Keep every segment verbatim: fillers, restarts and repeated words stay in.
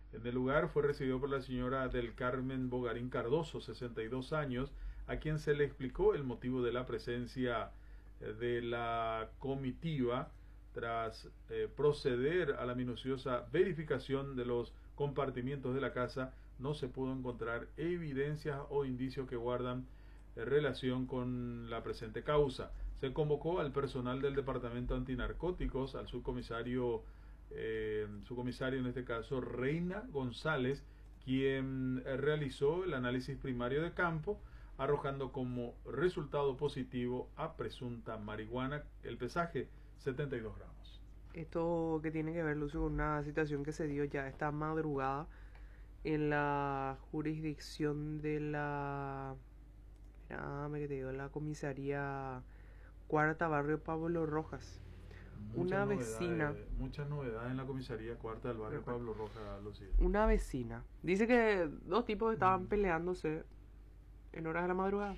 En el lugar fue recibido por la señora del Carmen Bogarín Cardoso, sesenta y dos años, a quien se le explicó el motivo de la presencia de la comitiva tras eh, proceder a la minuciosa verificación de los compartimientos de la casa. No se pudo encontrar evidencias o indicios que guardan eh, relación con la presente causa. Se convocó al personal del Departamento Antinarcóticos, al subcomisario Eh, su comisario en este caso Reina González, quien eh, realizó el análisis primario de campo, arrojando como resultado positivo a presunta marihuana, el pesaje setenta y dos gramos. Esto que tiene que ver, Lucio, con una situación que se dio ya esta madrugada en la jurisdicción de la espérame que te digo, la comisaría Cuarta, barrio Pablo Rojas. Muchas Una novedades, vecina, muchas novedades en la comisaría Cuarta del barrio Pablo Rojas, Lucía. una vecina dice que dos tipos estaban mm. peleándose en horas de la madrugada.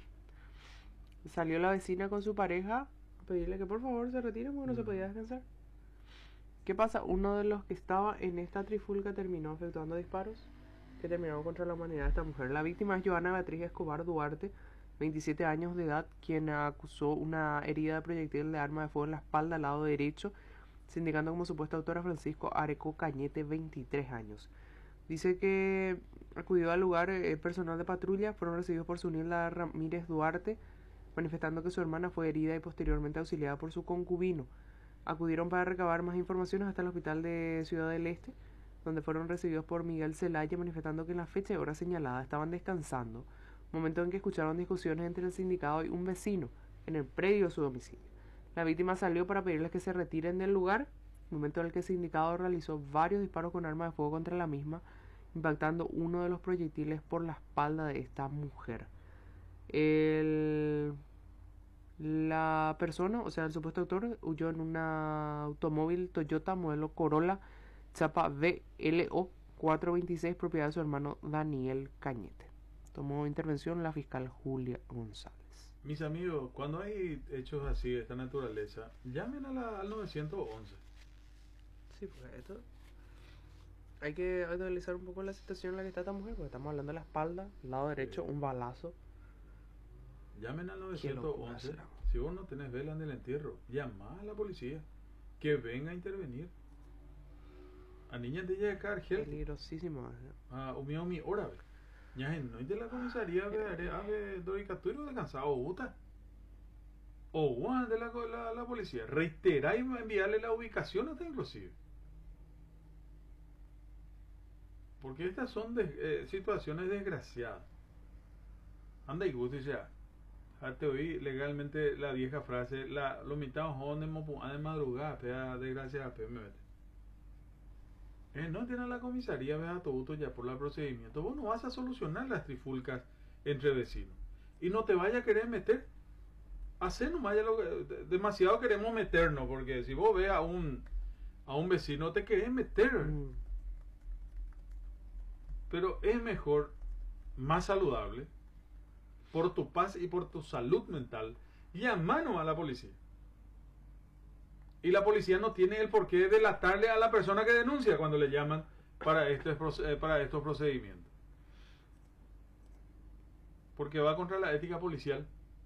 Salió la vecina con su pareja a pedirle que por favor se retire porque no mm. se podía descansar. ¿Qué pasa? Uno de los que estaba en esta trifulca terminó efectuando disparos que terminaron contra la humanidad de esta mujer. La víctima es Joana Beatriz Escobar Duarte, veintisiete años de edad, quien acusó una herida de proyectil de arma de fuego en la espalda al lado derecho, sindicando como supuesta autora Francisco Areco Cañete, veintitrés años. Dice que acudió al lugar eh, personal de patrulla, fueron recibidos por Zunilda Ramírez Duarte, manifestando que su hermana fue herida y posteriormente auxiliada por su concubino. Acudieron para recabar más informaciones hasta el hospital de Ciudad del Este, donde fueron recibidos por Miguel Zelaya, manifestando que en la fecha y hora señalada estaban descansando, momento en que escucharon discusiones entre el sindicado y un vecino en el predio de su domicilio. La víctima salió para pedirles que se retiren del lugar, momento en el que el sindicado realizó varios disparos con arma de fuego contra la misma, impactando uno de los proyectiles por la espalda de esta mujer. El... La persona, o sea el supuesto autor, huyó en un automóvil Toyota modelo Corolla chapa V L O cuatrocientos veintiséis, propiedad de su hermano Daniel Cañete. Tomó intervención la fiscal Julia González. Mis amigos, cuando hay hechos así de esta naturaleza, llamen a la, al nueve once. Sí, pues esto hay que analizar un poco la situación en la que está esta mujer, porque estamos hablando de la espalda, lado derecho, sí. Un balazo. Llamen al nueve once. Si vos no tenés vela en el entierro, llama a la policía que venga a intervenir. A niñas de llegar, peligrosísimo. A mi mi hora. Ya no de la comisaría de Doricaturo de cansado Uta o Juan de la, la, la policía reitera y enviarle la ubicación hasta inclusive, porque estas son de, eh, situaciones desgraciadas. Anda y gusto y ya te oí legalmente la vieja frase, la lo mitad de de madrugada pea desgraciada pe me mete. Eh, no tiene la comisaría, ve a todo ya por el procedimiento. Vos no vas a solucionar las trifulcas entre vecinos y no te vaya a querer meter. Hacer nomás ya lo que demasiado queremos meternos, porque si vos ves a un a un vecino te querés meter. Mm. Pero es mejor, más saludable, por tu paz y por tu salud mental, llamanos a la policía. Y la policía no tiene el por qué delatarle a la persona que denuncia cuando le llaman para estos, para estos procedimientos. Porque va contra la ética policial.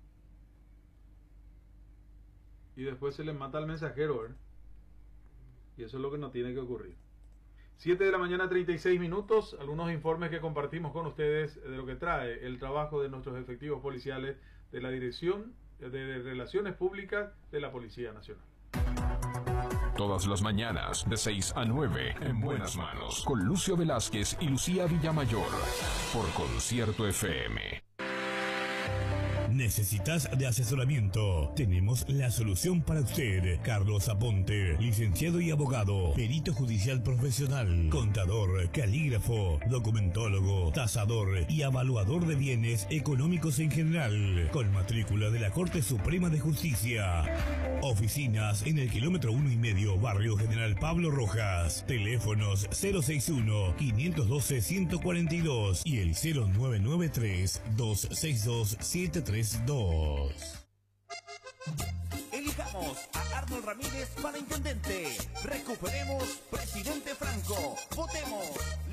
Y después se le mata al mensajero, ¿eh? Y eso es lo que no tiene que ocurrir. siete de la mañana, treinta y seis minutos. Algunos informes que compartimos con ustedes de lo que trae el trabajo de nuestros efectivos policiales de la Dirección de Relaciones Públicas de la Policía Nacional. Todas las mañanas de seis a nueve en Buenas Manos con Lucio Velázquez y Lucía Villamayor por Concierto F M. ¿Necesitas de asesoramiento? Tenemos la solución para usted. Carlos Aponte, licenciado y abogado, perito judicial profesional, contador, calígrafo, documentólogo, tasador y evaluador de bienes económicos en general, con matrícula de la Corte Suprema de Justicia. Oficinas en el kilómetro uno y medio, barrio General Pablo Rojas. Teléfonos cero seis uno, cinco uno dos, uno cuatro dos y el cero nueve nueve tres, dos seis dos, siete tres dos. Elijamos a Arnold Ramírez para intendente. Recuperemos Presidente Franco. Votemos.